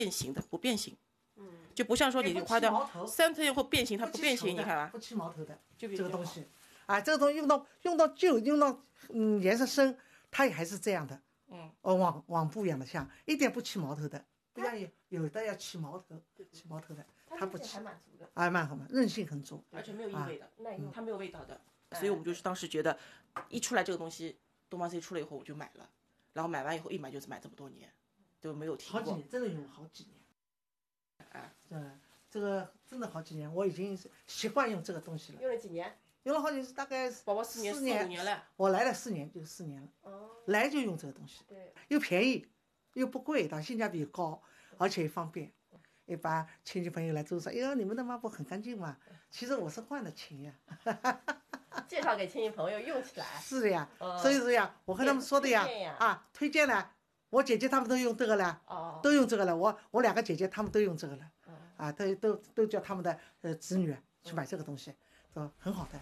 变形的，不变形。就不像说你花掉3天后变形，它不变形，你看吧， 不起毛头的， 这个东西，啊，这个东西用到旧，用到颜色深，它也还是这样的，网布一样的像，一点不起毛头的，不像有的要起毛头，起毛头的，它不起， 蛮足的， 蛮好嘛，韧性很足， 而且没有异味的，它没有味道的，所以我们就是当时觉得，一出来这个东西，东方 C 出了以后我就买了，然后买完以后一买就是买这么多年，就没有停过， 好几年，真的用了好几年。这个真的好几年，我已经习惯用这个东西了。 用了几年？ 用了好几，大概宝宝4年、4、5年了。 我来了4年，就4年了。来就用这个东西， 对， 又便宜，又不贵，它性价比高，而且也方便。一般亲戚朋友来都说：“哎呦，你们的抹布很干净嘛。”其实我是换的勤呀。 介绍给亲戚朋友用起来。 是的呀，所以说呀，我和他们说的呀，推荐了。我姐姐他们都用这个了，都用这个了。我2个姐姐他们都用这个了，都叫他们的子女去买这个东西，很好的。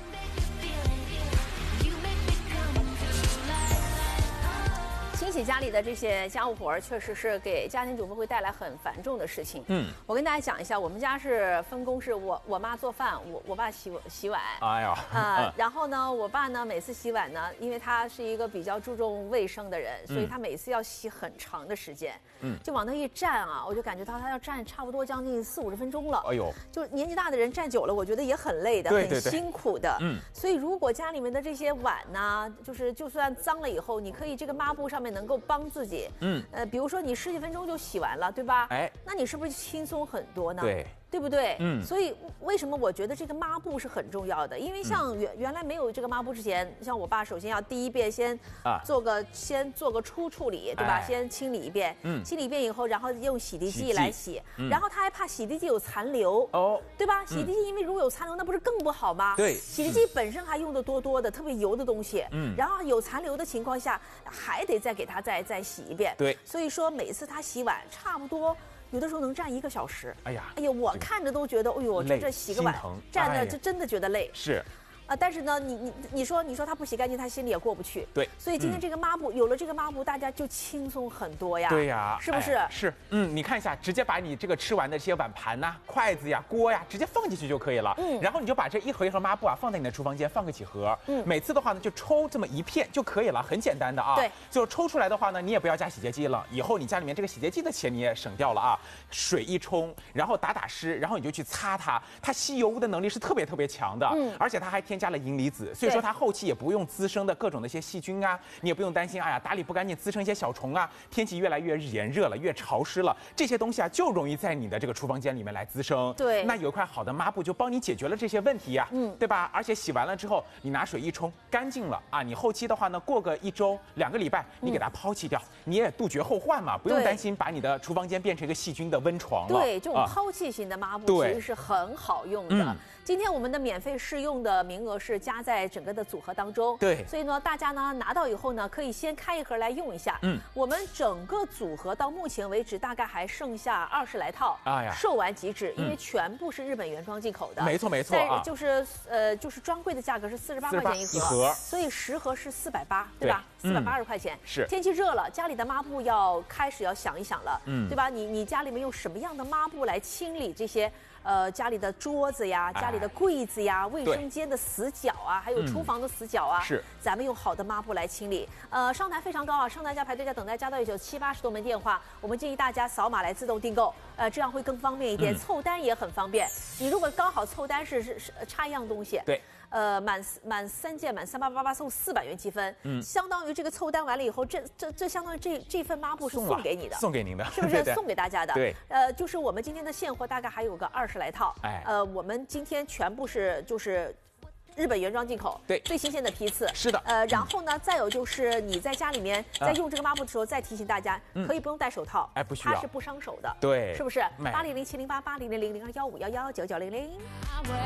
清洗家里的这些家务活确实是给家庭主妇会带来很繁重的事情。我跟大家讲一下，我们家是分工，是我妈做饭，我爸洗碗。 哎呀， 然后呢，我爸呢每次洗碗呢，因为他是一个比较注重卫生的人，所以他每次要洗很长的时间。就往那一站啊，我就感觉到他要站差不多将近40-50分钟了。哎呦，就年纪大的人站久了，我觉得也很累的，很辛苦的。所以如果家里面的这些碗呢，就算脏了以后，你可以这个抹布上面能够帮自己，比如说你10几分钟就洗完了，对吧？哎，那你是不是轻松很多呢？对不对？所以为什么我觉得这个抹布是很重要的？因为像原来没有这个抹布之前，像我爸首先要第一遍先做个初处理，对吧？先清理一遍，清理一遍以后，然后用洗涤剂来洗，然后他还怕洗涤剂有残留，对吧？洗涤剂因为如果有残留，那不是更不好吗？ 对， 洗涤剂本身还用的多的，特别油的东西，然后有残留的情况下，还得再给他再洗一遍。 对， 所以说每次他洗碗差不多。有的时候能站1个小时，哎呀，我看着都觉得，哎呦，这洗个碗站着就真的觉得累。 是。 但是呢，你说他不洗干净，他心里也过不去。 对， 所以今天这个抹布有了这个抹布，大家就轻松很多呀。 对呀， 是不是？ 是，你看一下，直接把你这个吃完的这些碗盘呐、筷子呀、锅呀，直接放进去就可以了。然后你就把这一盒抹布放在你的厨房间，放个几盒。每次的话呢，就抽这么1片就可以了，很简单的啊。 对， 就抽出来的话呢，你也不要加洗洁剂了，以后你家里面这个洗洁剂的钱你也省掉了啊。水一冲，然后打湿，然后你就去擦它，它吸油污的能力是特别强的。而且它还添加了银离子。所以说它后期也不用滋生的各种的一些细菌啊，你也不用担心，打理不干净滋生一些小虫啊。天气越来越炎热了，越潮湿了，这些东西就容易在你的这个厨房间里面来滋生。 对， 那有一块好的抹布就帮你解决了这些问题呀，对吧？而且洗完了之后，你拿水一冲，干净了啊。你后期的话呢，过个1周、2个礼拜，你给它抛弃掉，你也杜绝后患嘛，不用担心把你的厨房间变成一个细菌的温床了。 对，这种抛弃型的抹布其实是很好用的。今天我们的免费试用的名额是加在整个的组合当中， 对， 所以呢，大家呢拿到以后呢，可以先开1盒来用一下。我们整个组合到目前为止大概还剩下20来套，售完即止，因为全部是日本原装进口的。 没错啊， 就是专柜的价格是48块钱一盒，所以10盒是480，对吧？480块钱。 是。 天气热了，家里的抹布开始要想一想了，对吧？你家里面用什么样的抹布来清理这些？家里的桌子呀，家里的柜子呀，卫生间的死角啊，还有厨房的死角啊， 是， 咱们用好的抹布来清理。上台非常高啊，上台加排队加等待加到70-80多门电话，我们建议大家扫码来自动订购，这样会更方便一点，凑单也很方便。你如果刚好凑单是差一样东西， 对。 满3件满3888送400元积分，相当于这个凑单完了以后，这相当于这份抹布是送给你的， 送给您的， 是不是送给大家的？ 对， 就是我们今天的现货大概还有个20来套，我们今天全部就是日本原装进口， 对， 最新鲜的批次， 是的。 然后呢，再有就是你在家里面在用这个抹布的时候，再提醒大家，可以不用戴手套， 不需要， 它是不伤手的， 对， 是不是？80070880000215119990。